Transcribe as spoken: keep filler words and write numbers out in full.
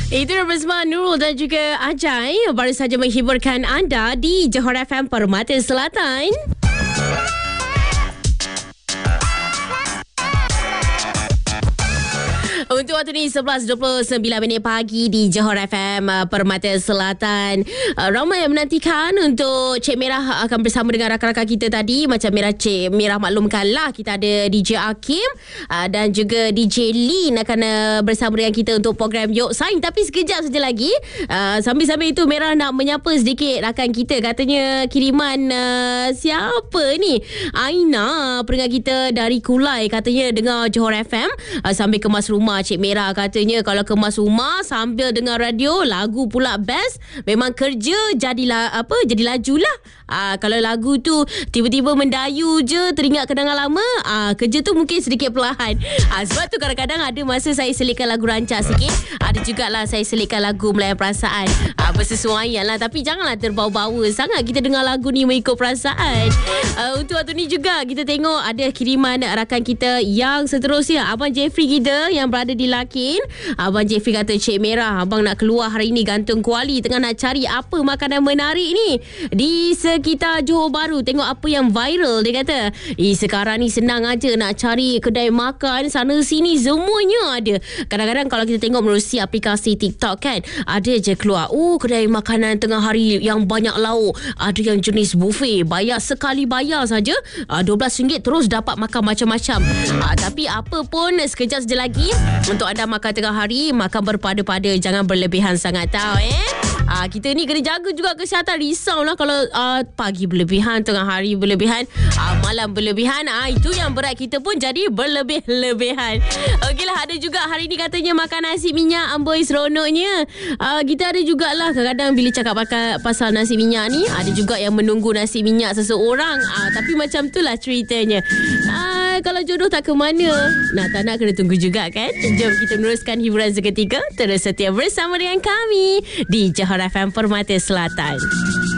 Itu bersama Nurul dan juga Ajay baru saja menghiburkan anda di Johor F M Permata Selatan. Untuk waktu ni sebelas dua puluh sembilan minit pagi di Johor F M uh, Permata Selatan. Uh, ramai yang menantikan untuk Cik Merah akan bersama dengan rakan-rakan kita tadi. Macam Merah Cik Merah maklumkanlah, kita ada D J Hakim uh, dan juga D J Lin akan uh, bersama dengan kita untuk program Yok Saing. Tapi sekejap saja lagi. Uh, sambil-sambil itu Merah nak menyapa sedikit rakan kita. Katanya kiriman uh, siapa ni? Aina, pendengar kita dari Kulai. Katanya dengar Johor F M uh, sambil kemas rumah. Cik Merah katanya kalau kemas rumah sambil dengar radio, lagu pula best. Memang kerja jadilah apa jadi lajulah. Ah, kalau lagu tu tiba-tiba mendayu je, teringat kenangan lama, ah, kerja tu mungkin sedikit perlahan. Ah, sebab tu kadang-kadang ada masa saya selitkan lagu rancak sikit, ada jugalah saya selitkan lagu melayan perasaan. Ah, bersesuaian lah, tapi janganlah terbawa-bawa sangat kita dengar lagu ni mengikut perasaan. Ah, untuk waktu ni juga kita tengok ada kiriman rakan kita yang seterusnya, Abang Jeffrey kita yang berada di Lakin. Abang Jeffrey kata, Cik Merah, abang nak keluar hari ni gantung kuali, tengah nak cari apa makanan menarik ni di sekitar Johor Bahru. Tengok apa yang viral. Dia kata, eh sekarang ni senang aja nak cari kedai makan sana sini, semuanya ada. Kadang-kadang kalau kita tengok menerusi aplikasi TikTok kan, ada je keluar, oh kedai makanan tengah hari yang banyak lauk, ada yang jenis buffet, bayar sekali bayar saja dua belas ringgit terus dapat makan macam-macam. Ah, tapi apa pun, sekejap saja lagi untuk anda makan tengah hari, makan berpada-pada, jangan berlebihan sangat tau eh. Ah, kita ni kena jaga juga kesihatan. Risaulah kalau ah, pagi berlebihan, tengah hari berlebihan, ah, malam berlebihan. Ah, itu yang berat kita pun jadi berlebih-lebihan. Okeylah, ada juga hari ni katanya makan nasi minyak amboi seronoknya. Ah, kita ada jugalah kadang-kadang bila cakap pasal nasi minyak ni, ada juga yang menunggu nasi minyak seseorang. Ah, tapi macam tu lah ceritanya. Ah, kalau jodoh tak ke mana, nak tak nak kena tunggu juga kan. Jom kita meneruskan hiburan seketika. Terus setia bersama dengan kami di Johor F M Permata Selatan.